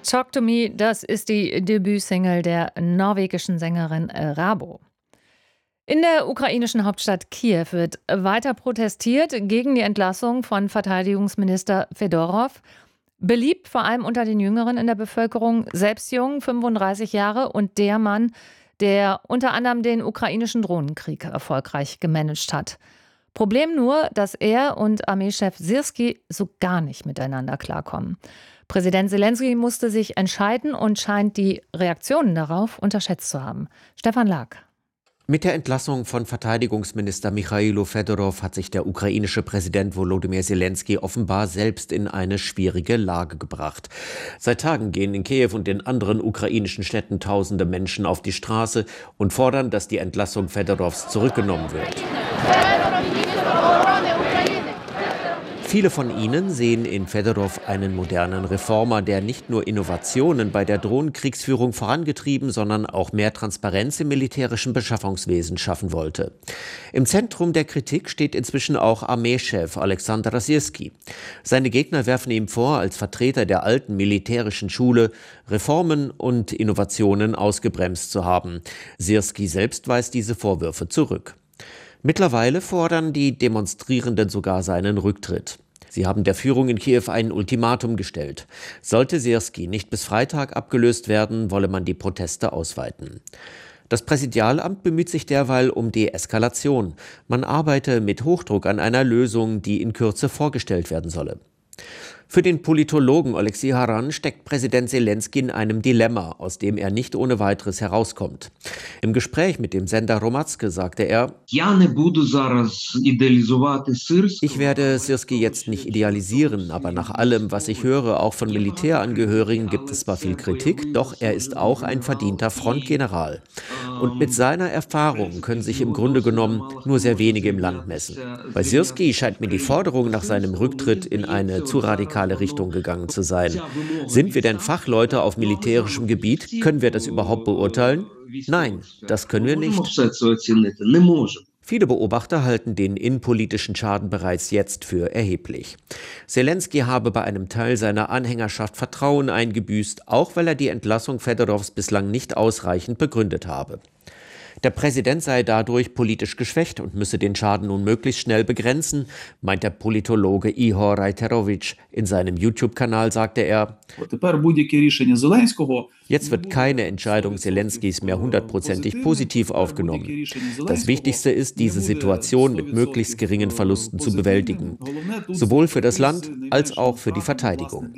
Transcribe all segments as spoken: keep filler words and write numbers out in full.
Talk to Me, das ist die Debütsingle der norwegischen Sängerin Rabo. In der ukrainischen Hauptstadt Kiew wird weiter protestiert gegen die Entlassung von Verteidigungsminister Fedorov. Beliebt vor allem unter den Jüngeren in der Bevölkerung, selbst jung, fünfunddreißig Jahre und der Mann, der unter anderem den ukrainischen Drohnenkrieg erfolgreich gemanagt hat. Problem nur, dass er und Armeechef Syrskij so gar nicht miteinander klarkommen. Präsident Selenskyj musste sich entscheiden und scheint die Reaktionen darauf unterschätzt zu haben. Stefan Lag. Mit der Entlassung von Verteidigungsminister Michailo Fedorov hat sich der ukrainische Präsident Volodymyr Selenskyj offenbar selbst in eine schwierige Lage gebracht. Seit Tagen gehen in Kiew und in anderen ukrainischen Städten tausende Menschen auf die Straße und fordern, dass die Entlassung Fedorovs zurückgenommen wird. Viele von ihnen sehen in Fedorov einen modernen Reformer, der nicht nur Innovationen bei der Drohnenkriegsführung vorangetrieben, sondern auch mehr Transparenz im militärischen Beschaffungswesen schaffen wollte. Im Zentrum der Kritik steht inzwischen auch Armeechef Alexander Syrskij. Seine Gegner werfen ihm vor, als Vertreter der alten militärischen Schule Reformen und Innovationen ausgebremst zu haben. Syrskij selbst weist diese Vorwürfe zurück. Mittlerweile fordern die Demonstrierenden sogar seinen Rücktritt. Sie haben der Führung in Kiew ein Ultimatum gestellt. Sollte Syrskij nicht bis Freitag abgelöst werden, wolle man die Proteste ausweiten. Das Präsidialamt bemüht sich derweil um Deeskalation. Man arbeite mit Hochdruck an einer Lösung, die in Kürze vorgestellt werden solle. Für den Politologen Oleksiy Haran steckt Präsident Selenskyj in einem Dilemma, aus dem er nicht ohne weiteres herauskommt. Im Gespräch mit dem Sender Hromadske sagte er: Ich werde Syrskij jetzt nicht idealisieren, aber nach allem, was ich höre, auch von Militärangehörigen, gibt es zwar viel Kritik, doch er ist auch ein verdienter Frontgeneral. Und mit seiner Erfahrung können sich im Grunde genommen nur sehr wenige im Land messen. Bei Syrskij scheint mir die Forderung nach seinem Rücktritt in eine zu radikale Richtung gegangen zu sein. Sind wir denn Fachleute auf militärischem Gebiet? Können wir das überhaupt beurteilen? Nein, das können wir nicht. Viele Beobachter halten den innenpolitischen Schaden bereits jetzt für erheblich. Selenskyj habe bei einem Teil seiner Anhängerschaft Vertrauen eingebüßt, auch weil er die Entlassung Fedorovs bislang nicht ausreichend begründet habe. Der Präsident sei dadurch politisch geschwächt und müsse den Schaden nun möglichst schnell begrenzen, meint der Politologe Ihor Reiterovich. In seinem YouTube-Kanal sagte er: Jetzt wird keine Entscheidung Selenskijs mehr hundertprozentig positiv aufgenommen. Das Wichtigste ist, diese Situation mit möglichst geringen Verlusten zu bewältigen, sowohl für das Land als auch für die Verteidigung.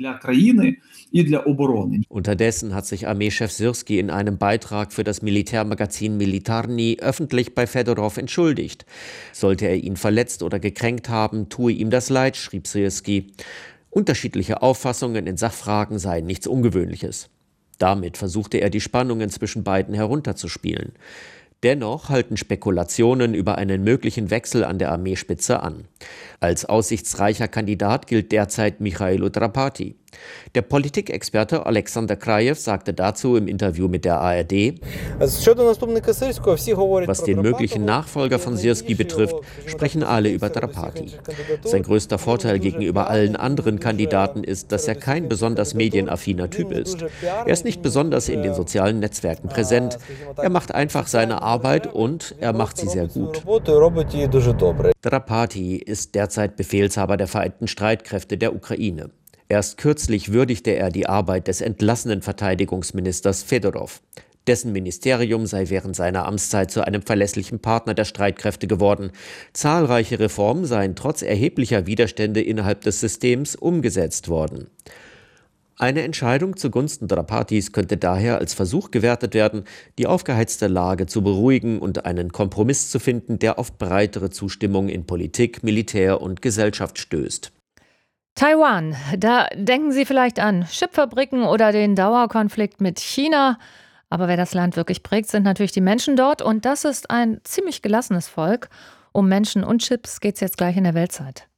Unterdessen hat sich Armeechef Syrskij in einem Beitrag für das Militärmagazin Militarny öffentlich bei Fedorov entschuldigt. Sollte er ihn verletzt oder gekränkt haben, tue ihm das leid, schrieb Syrskij. Unterschiedliche Auffassungen in Sachfragen seien nichts Ungewöhnliches. Damit versuchte er, die Spannungen zwischen beiden herunterzuspielen. Dennoch halten Spekulationen über einen möglichen Wechsel an der Armeespitze an. Als aussichtsreicher Kandidat gilt derzeit Michailo Drapati. Der Politikexperte Alexander Krajew sagte dazu im Interview mit der A R D: Was den möglichen Nachfolger von Syrskij betrifft, sprechen alle über Drapati. Sein größter Vorteil gegenüber allen anderen Kandidaten ist, dass er kein besonders medienaffiner Typ ist. Er ist nicht besonders in den sozialen Netzwerken präsent. Er macht einfach seine Arbeit und er macht sie sehr gut. Drapati ist derzeit Befehlshaber der Vereinten Streitkräfte der Ukraine. Erst kürzlich würdigte er die Arbeit des entlassenen Verteidigungsministers Fedorov. Dessen Ministerium sei während seiner Amtszeit zu einem verlässlichen Partner der Streitkräfte geworden. Zahlreiche Reformen seien trotz erheblicher Widerstände innerhalb des Systems umgesetzt worden. Eine Entscheidung zugunsten Drapatis könnte daher als Versuch gewertet werden, die aufgeheizte Lage zu beruhigen und einen Kompromiss zu finden, der auf breitere Zustimmung in Politik, Militär und Gesellschaft stößt. Taiwan, da denken Sie vielleicht an Chipfabriken oder den Dauerkonflikt mit China. Aber wer das Land wirklich prägt, sind natürlich die Menschen dort. Und das ist ein ziemlich gelassenes Volk. Um Menschen und Chips geht es jetzt gleich in der Weltzeit.